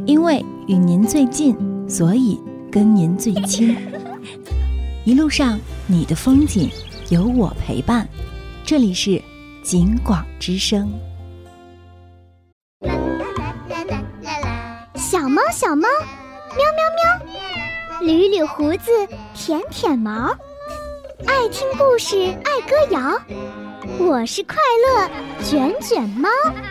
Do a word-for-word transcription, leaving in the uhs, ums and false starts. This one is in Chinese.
因为与您最近，所以跟您最亲。一路上你的风景有我陪伴，这里是景广之声。 小猫小猫，喵喵喵，捋捋胡子，舔舔毛，爱听故事，爱歌谣，我是快乐卷卷猫。